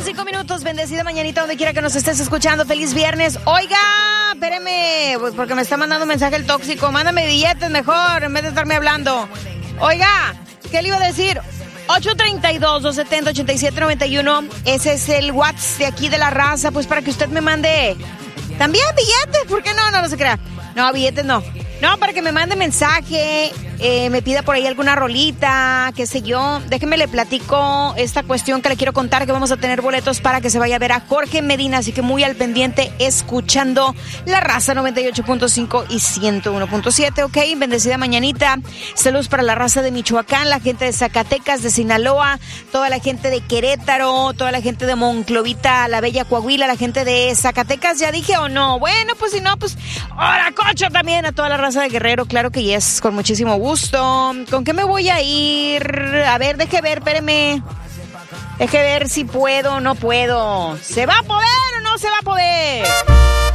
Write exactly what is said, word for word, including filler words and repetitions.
con cinco minutos, bendecida mañanita donde quiera que nos estés escuchando. Feliz viernes. Oiga, espéreme, pues porque me está mandando un mensaje el tóxico. Mándame billetes mejor en vez de estarme hablando. Oiga, ¿qué le iba a decir? ocho tres dos, dos siete cero, ocho siete nueve uno. Ese es el WhatsApp de aquí de La Raza, pues para que usted me mande también billetes. ¿Por qué no? No, no se crea. No, billetes no. No, para que me mande mensaje, eh, me pida por ahí alguna rolita, qué sé yo. Déjeme le platico esta cuestión que le quiero contar, que vamos a tener boletos para que se vaya a ver a Jorge Medina, así que muy al pendiente escuchando La Raza noventa y ocho punto cinco y ciento uno punto siete, ¿ok? Bendecida mañanita. Saludos para la raza de Michoacán, la gente de Zacatecas, de Sinaloa, toda la gente de Querétaro, toda la gente de Monclovita, la bella Coahuila, la gente de Zacatecas, ¿ya dije o no? Bueno, pues si no, pues ahora cocho también a toda la raza de Guerrero, claro que yes, con muchísimo gusto. ¿Con qué me voy a ir? A ver, deje ver, espéreme. Deje ver si puedo o no puedo. ¿Se va a poder o no se va a poder?